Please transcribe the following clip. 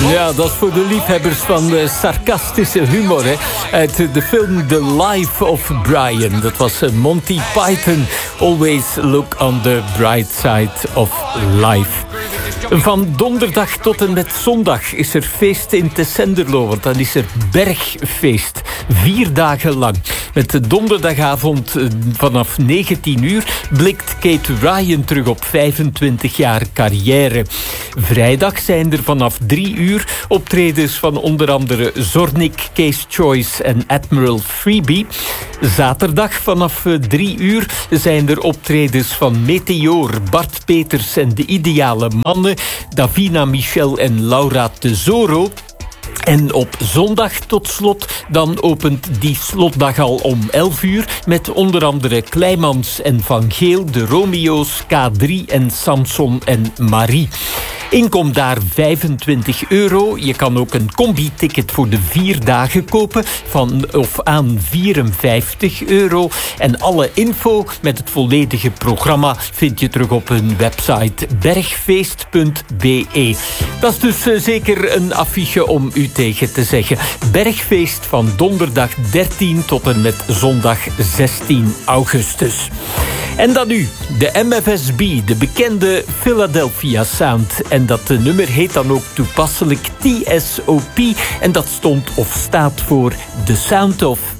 Ja, dat is voor de liefhebbers van sarcastische humor. Hè. Uit de film The Life of Brian. Dat was Monty Python. Always look on the bright side of life. Van donderdag tot en met zondag is er feest in Tessenderlo. Want dan is er bergfeest. 4 dagen lang. Met de donderdagavond vanaf 19 uur blikt Kate Ryan terug op 25 jaar carrière. Vrijdag zijn er vanaf 3 uur optredens van onder andere Zornik, Case Choice en Admiral Freebie. Zaterdag vanaf 3 uur zijn er optredens van Meteor, Bart Peters en de Ideale Mannen, Davina Michel en Laura Tesoro. En op zondag tot slot, dan opent die slotdag al om 11 uur... met onder andere Kleimans en Van Geel, de Romeo's, K3 en Samson en Marie. Inkom daar €25. Je kan ook een combi-ticket voor de 4 dagen kopen van of aan €54. En alle info met het volledige programma vind je terug op hun website bergfeest.be. Dat is dus zeker een affiche om u tegen te zeggen. Bergfeest van donderdag 13 tot en met zondag 16 augustus. En dan nu, de MFSB, de bekende Philadelphia Sound. En dat nummer heet dan ook toepasselijk TSOP. En dat stond of staat voor The Sound of